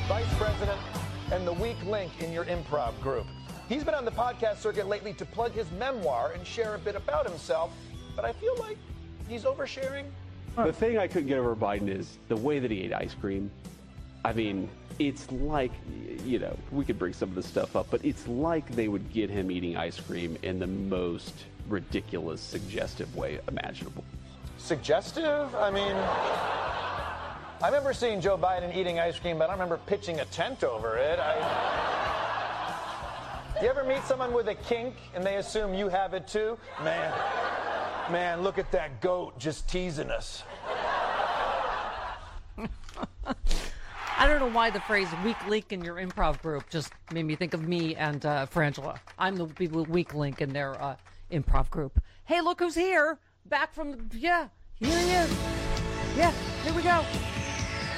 vice president, and the weak link in your improv group. He's been on the podcast circuit lately to plug his memoir and share a bit about himself, but I feel like he's oversharing. The thing I couldn't get over Biden is the way that he ate ice cream. I mean, it's like, you know, we could bring some of this stuff up, but it's like they would get him eating ice cream in the most ridiculous, suggestive way imaginable. Suggestive? I mean, I remember seeing Joe Biden eating ice cream, but I don't remember pitching a tent over it. You ever meet someone with a kink and they assume you have it too? Man, look at that goat just teasing us. I don't know why the phrase weak link in your improv group just made me think of me and Frangela. I'm the weak link in their improv group. Hey, look who's here. Back from, here he is. Yeah, here we go.